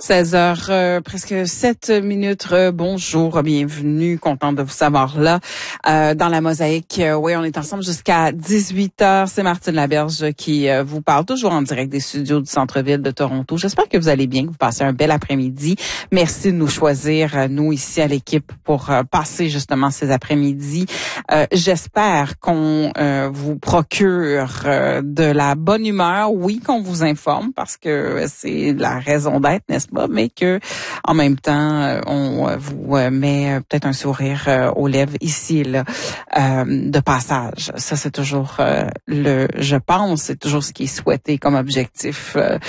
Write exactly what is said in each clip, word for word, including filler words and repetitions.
seize heures, euh, presque sept minutes. Euh, bonjour, bienvenue, content de vous savoir là. Euh, dans la mosaïque, euh, oui, on est ensemble jusqu'à dix-huit heures. C'est Martine Laberge qui euh, vous parle toujours en direct des studios du centre-ville de Toronto. J'espère que vous allez bien, que vous passez un bel après-midi. Merci de nous choisir, euh, nous ici à l'équipe, pour euh, passer justement ces après-midi. Euh, j'espère qu'on euh, vous procure euh, de la bonne humeur. Oui, qu'on vous informe parce que c'est la raison d'être, n'est-ce pas? Mais que en même temps, on vous met peut-être un sourire aux lèvres ici et là euh, de passage. Ça, c'est toujours euh, le, je pense, c'est toujours ce qui est souhaité comme objectif euh,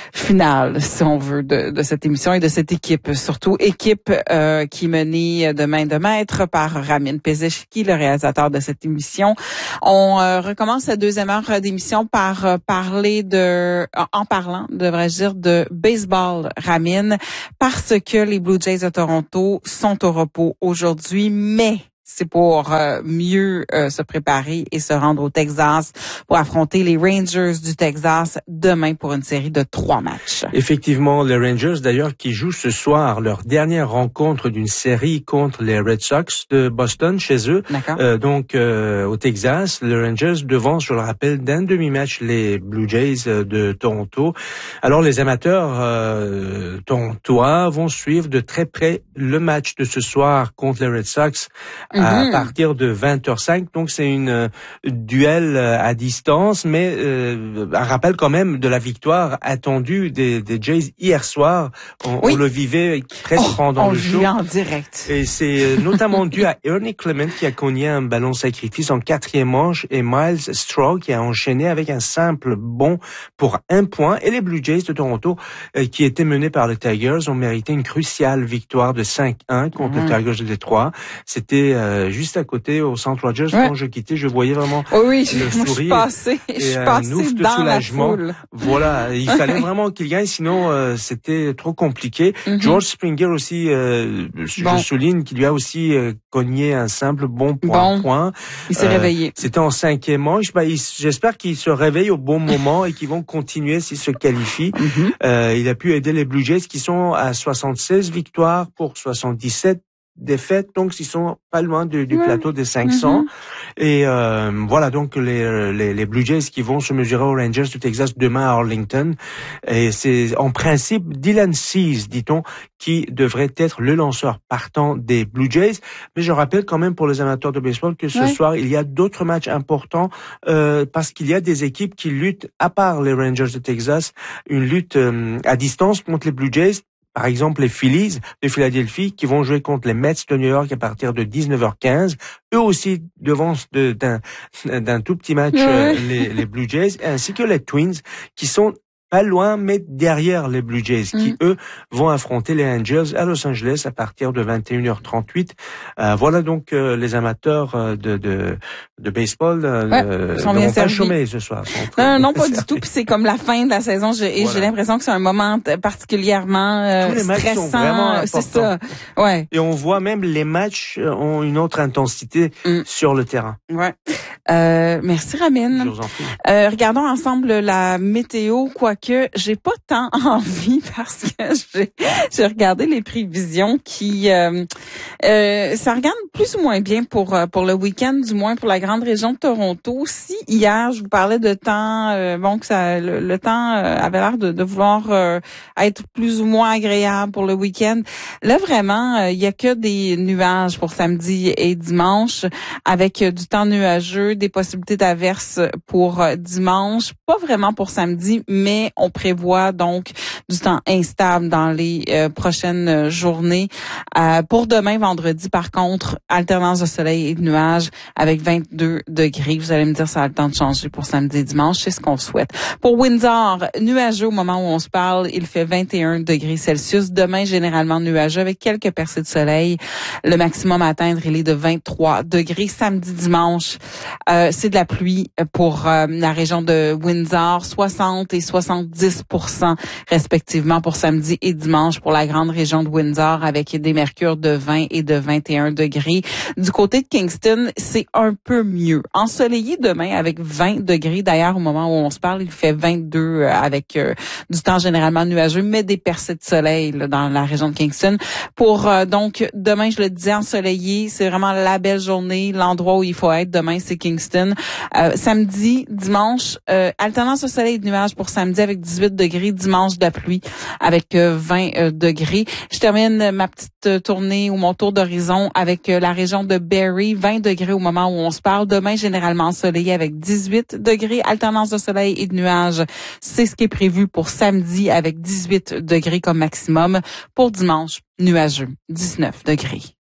final, si on veut, de, de cette émission et de cette équipe. Surtout équipe euh, qui est menée de main de maître par Ramin Pezeshki, le réalisateur de cette émission. On euh, recommence la deuxième heure d'émission par euh, parler de, en parlant, devrais-je dire, de baseball, Ramin, parce que les Blue Jays de Toronto sont au repos aujourd'hui, mais c'est pour euh, mieux euh, se préparer et se rendre au Texas pour affronter les Rangers du Texas demain pour une série de trois matchs. Effectivement, les Rangers d'ailleurs qui jouent ce soir leur dernière rencontre d'une série contre les Red Sox de Boston chez eux. Euh, donc euh, au Texas, les Rangers devancent, je le rappelle, d'un demi-match les Blue Jays de Toronto. Alors les amateurs euh, torontois vont suivre de très près le match de ce soir contre les Red Sox à partir de vingt heures cinq. Donc c'est une euh, duel euh, à distance, mais euh, un rappel quand même de la victoire attendue des, des Jays hier soir. On, oui. on le vivait presque oh, pendant on le show. en direct. Et c'est notamment dû à Ernie Clement qui a cogné un ballon sacrifice en quatrième manche et Miles Straw qui a enchaîné avec un simple bond pour un point. Et les Blue Jays de Toronto euh, qui étaient menés par les Tigers ont mérité une cruciale victoire de cinq un contre mmh. les Tigers de Détroit. C'était euh, juste à côté au Centre Rogers. Ouais. Quand je quittais, je voyais vraiment oh oui, le moi, sourire je suis passé, et je suis un passé ouf de dans soulagement. La foule. Voilà, il fallait vraiment qu'il gagne, sinon euh, c'était trop compliqué. Mm-hmm. George Springer aussi, euh, bon. je souligne qu'il lui a aussi euh, cogné un simple bon point. Bon. point. Il s'est euh, réveillé. C'était en cinquième manche. Bah, il, j'espère qu'il se réveille au bon moment et qu'ils vont continuer s'ils se qualifient. Mm-hmm. Euh, il a pu aider les Blue Jays qui sont à soixante-seize victoires pour soixante-dix-sept défaites, donc ils sont pas loin du, du ouais. plateau des cinq cents. Mm-hmm. Et euh, voilà donc les, les, les Blue Jays qui vont se mesurer aux Rangers du Texas demain à Arlington. Et c'est en principe Dylan Cease, dit-on, qui devrait être le lanceur partant des Blue Jays. Mais je rappelle quand même pour les amateurs de baseball que ce ouais. soir, il y a d'autres matchs importants euh, parce qu'il y a des équipes qui luttent, à part les Rangers de Texas, une lutte euh, à distance contre les Blue Jays. Par exemple, les Phillies de Philadelphie qui vont jouer contre les Mets de New York à partir de dix-neuf heures quinze. Eux aussi devancent de, d'un, d'un tout petit match ouais. les, les Blue Jays, ainsi que les Twins qui sont pas loin, mais derrière les Blue Jays, qui, mm. eux, vont affronter les Angels à Los Angeles à partir de vingt et une heures trente-huit. Euh, voilà donc euh, les amateurs euh, de, de, de baseball euh, ouais, ne vont pas chômer ce soir. Non, non, pas du tout. Puis c'est comme la fin de la saison. Je, et voilà. j'ai l'impression que c'est un moment particulièrement euh, Tous les matchs stressant. sont vraiment importants. C'est ça. Ouais. Et on voit même les matchs ont une autre intensité mm. sur le terrain. Ouais. Euh, merci Ramin. Je vous en prie. Euh, regardons ensemble la météo, quoique j'ai pas tant envie parce que j'ai, j'ai regardé les prévisions qui euh, euh, ça regarde plus ou moins bien pour pour le week-end, du moins pour la grande région de Toronto. Si hier je vous parlais de temps, euh, bon que ça le, le temps euh, avait l'air de, de vouloir euh, être plus ou moins agréable pour le week-end, là vraiment il euh, y a que des nuages pour samedi et dimanche avec euh, du temps nuageux, des possibilités d'averses pour dimanche, pas vraiment pour samedi, mais on prévoit donc du temps instable dans les euh, prochaines journées. Euh, pour demain, vendredi, par contre, alternance de soleil et de nuages avec vingt-deux degrés. Vous allez me dire, ça a le temps de changer pour samedi et dimanche, c'est ce qu'on souhaite. Pour Windsor, nuageux au moment où on se parle, il fait vingt et un degrés Celsius. Demain, généralement nuageux avec quelques percées de soleil. Le maximum à atteindre, il est de vingt-trois degrés. Samedi, dimanche, Euh, c'est de la pluie pour euh, la région de Windsor, soixante et soixante-dix pour cent respectivement. respectivement pour samedi et dimanche pour la grande région de Windsor avec des mercures de vingt et de vingt et un degrés. Du côté de Kingston, c'est un peu mieux. Ensoleillé demain avec vingt degrés. D'ailleurs, au moment où on se parle, il fait vingt-deux avec euh, du temps généralement nuageux, mais des percées de soleil là, dans la région de Kingston. Pour euh, donc demain, je le disais, ensoleillé, c'est vraiment la belle journée. L'endroit où il faut être demain, c'est Kingston. Euh, samedi, dimanche, euh, alternance de soleil et de nuages pour samedi avec dix-huit degrés. Dimanche, de la pluie avec euh, vingt euh, degrés. Je termine ma petite tournée ou mon tour d'horizon avec euh, la région de Barrie, vingt degrés au moment où on se parle. Demain, généralement ensoleillé avec dix-huit degrés. Alternance de soleil et de nuages, c'est ce qui est prévu pour samedi avec dix-huit degrés comme maximum. Pour dimanche, nuageux, dix-neuf degrés.